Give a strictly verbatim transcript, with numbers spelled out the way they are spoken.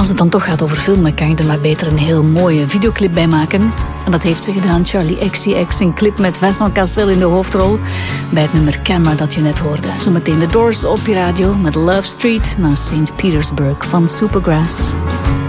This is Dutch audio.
als het dan toch gaat over filmen, kan je er maar beter een heel mooie videoclip bij maken. En dat heeft ze gedaan, Charlie X C X, een clip met Vincent Cassel in de hoofdrol. Bij het nummer Camera dat je net hoorde. Zometeen The Doors op je radio met Love Street naar Saint Petersburg van Supergrass.